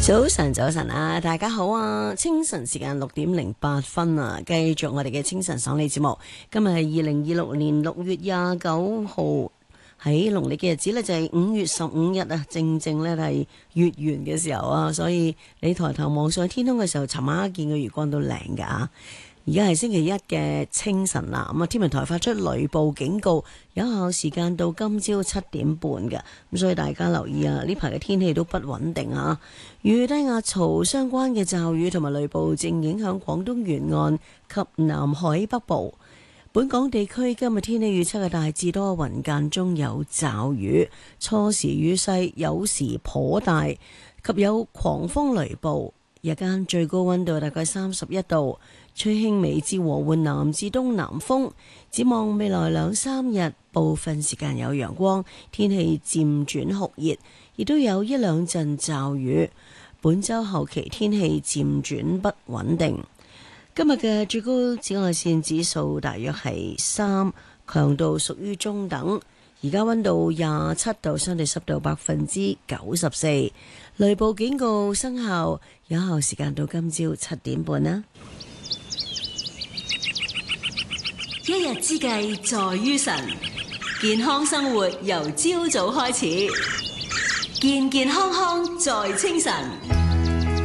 早晨，早晨啊！大家好啊！清晨時間6:08啊，繼續我哋嘅清晨爽利節目。今日係2026年6月29號，喺農曆嘅日子呢，就係5月15日啊，正正呢係月圓嘅時候啊，所以你抬頭望上天空嘅時候，尋晚見個月光都靚㗎啊！而家係星期一嘅清晨啦，咁啊天文台發出雷暴警告，有效時間到今朝7:30嘅，咁所以大家留意啊，呢排嘅天氣都不穩定啊，與低壓槽相關嘅驟雨同埋雷暴正影響廣東沿岸及南海北部。本港地區今日天氣預測係大致多雲，間中有驟雨，初時雨勢有時頗大，及有狂風雷暴。日間最高溫度大概31度，吹輕微至和緩南至東南風。展望未來2-3日，部分時間有陽光，天氣漸轉酷熱，亦都有一兩陣驟雨。本週後期天氣漸轉不穩定。今日嘅最高紫外線指數大約係3，強度屬於中等。而家溫度27度，相對濕度94%，雷暴警告生效，有效時間到今朝7:30啦。 一日之計在於晨，健康生活由朝早開始，健健康康在清晨。